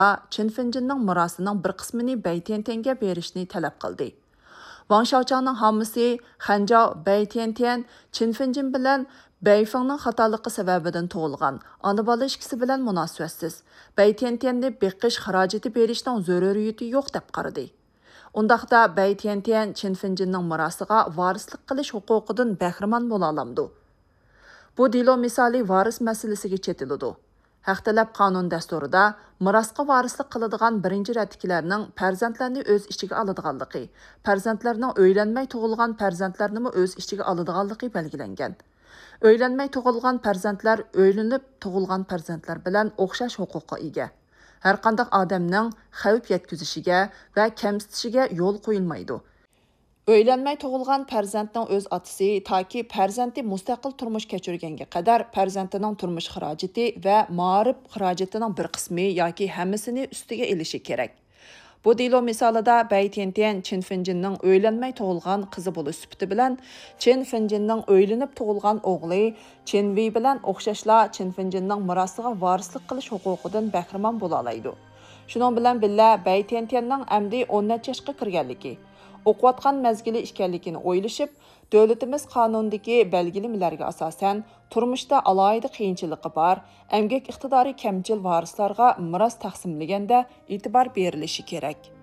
Çin Finjinning mirosining bir qismini Bey Tiantianga berishni talab qildi. Wang Xiaochangning hamisi Hanzhou Bey Tiantian Çin Finjin bilan Beifengning xatoligi sababidan tug'ilgan ona-bola ikkisi bilan munosabatsiz. Bey Tiantianni beqish xarajati berishning zaruriyati yo'q deb qaradi. Undaqda Bey Tiantian Çin Finjinning mirosiga varislik qilish huquqidan bahramand bo'la olamdi. Bu delo misoli varis masalasiga chetiladi. Haq talab qonun dasturida mirosga varislik qiladigan birinchi raddikilarning farzandlarni o'z ichiga oladiganligi, farzandlarning o'ylanmay tug'ilgan farzandlarni o'z ichiga oladiganligi belgilangan. O'ylanmay tug'ilgan farzandlar o'ylanib tug'ilgan farzandlar bilan o'xshash huquqqa ega. Har qanday odamning xavf yetkazishiga va kamsitishiga yo'l qo'yilmaydi. O'ylanmay tug'ilgan farzandning o'z otasi toki farzandi mustaqil turmush kechirganga qadar farzandining turmush xarajati va ma'rif xarajatining bir qismi yoki hammasini ustiga elishi kerak. Bu delo misolida Bey Tiantian Çin Finjinning o'ylanmay tug'ilgan qizi bo'lish sifati bilan Çin Finjinning o'ylanib tug'ilgan o'g'li Çin Wei bilan o'xshashla Çin Finjinning mirosiga varislik qilish huquqidan bahramand bo'la oladi. Shuning bilan birga Bey Tiantianning amdi 10 yoshga kirganligi, o'qiyotgan mezgili ekanligini o'ylashib, davlatimiz qonundagi belgilamalariga asosan turmushda alohida qiyinchiligi bor, emgak iqtidori kamchil varislarga miros taqsimlaganda e'tibor berilishi kerak.